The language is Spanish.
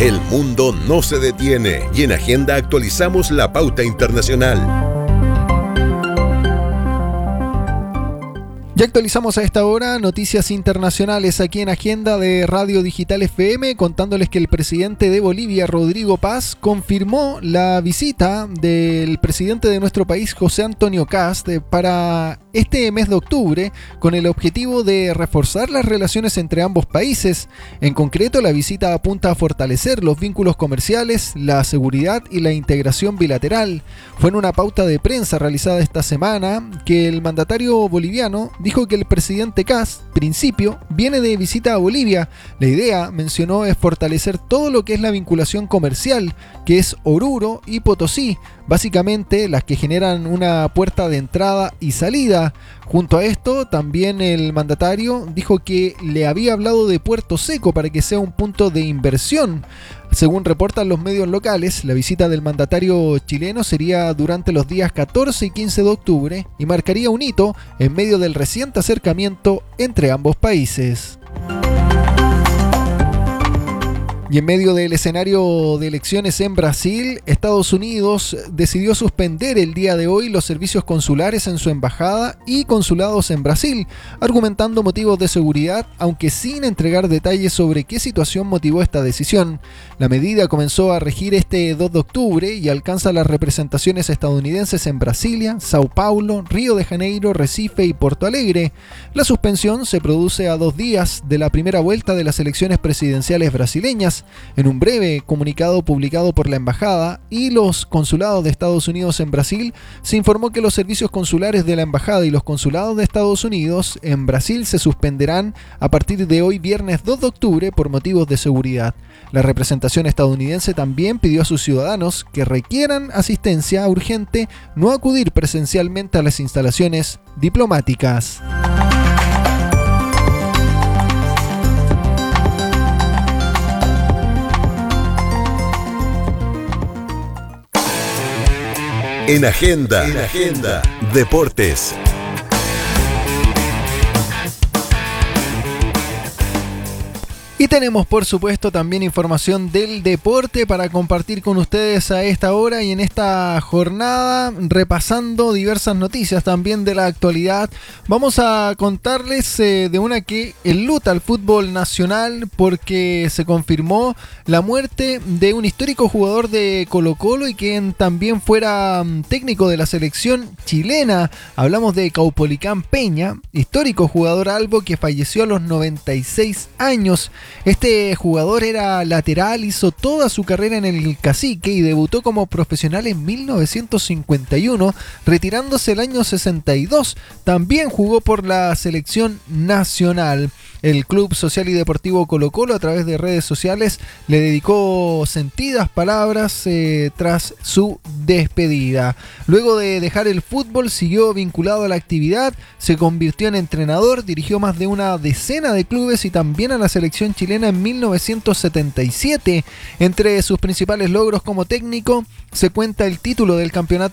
El mundo no se detiene y en Agenda actualizamos la pauta internacional. Ya actualizamos a esta hora noticias internacionales aquí en Agenda de Radio Digital FM, contándoles que el presidente de Bolivia, Rodrigo Paz, confirmó la visita del presidente de nuestro país, José Antonio Kast, para este mes de octubre, con el objetivo de reforzar las relaciones entre ambos países. En concreto, la visita apunta a fortalecer los vínculos comerciales, la seguridad y la integración bilateral. Fue en una pauta de prensa realizada esta semana que el mandatario boliviano dijo que el presidente Kast, principio, viene de visita a Bolivia. La idea, mencionó, es fortalecer todo lo que es la vinculación comercial, que es Oruro y Potosí, básicamente las que generan una puerta de entrada y salida. Junto a esto, también el mandatario dijo que le había hablado de Puerto Seco para que sea un punto de inversión. Según reportan los medios locales, la visita del mandatario chileno sería durante los días 14 y 15 de octubre y marcaría un hito en medio del reciente acercamiento entre ambos países. Y en medio del escenario de elecciones en Brasil, Estados Unidos decidió suspender el día de hoy los servicios consulares en su embajada y consulados en Brasil, argumentando motivos de seguridad, aunque sin entregar detalles sobre qué situación motivó esta decisión. La medida comenzó a regir este 2 de octubre y alcanza las representaciones estadounidenses en Brasilia, Sao Paulo, Río de Janeiro, Recife y Porto Alegre. La suspensión se produce a 2 días de la primera vuelta de las elecciones presidenciales brasileñas. En un breve comunicado publicado por la Embajada y los consulados de Estados Unidos en Brasil, se informó que los servicios consulares de la Embajada y los consulados de Estados Unidos en Brasil se suspenderán a partir de hoy, viernes 2 de octubre, por motivos de seguridad. La representación estadounidense también pidió a sus ciudadanos que requieran asistencia urgente no acudir presencialmente a las instalaciones diplomáticas. En Agenda, Deportes. Y tenemos, por supuesto, también información del deporte para compartir con ustedes a esta hora y en esta jornada, repasando diversas noticias también de la actualidad. Vamos a contarles de una que enluta al fútbol nacional porque se confirmó la muerte de un histórico jugador de Colo-Colo y quien también fuera técnico de la selección chilena. Hablamos de Caupolicán Peña, histórico jugador albo que falleció a los 96 años. Este jugador era lateral, hizo toda su carrera en el Cacique y debutó como profesional en 1951, retirándose el año 62. También jugó por la selección nacional. El Club Social y Deportivo Colo-Colo, a través de redes sociales, le dedicó sentidas palabras tras su despedida. Luego de dejar el fútbol, siguió vinculado a la actividad, se convirtió en entrenador, dirigió más de una decena de clubes y también a la selección chilena en 1977. Entre sus principales logros como técnico se cuenta el título del campeonato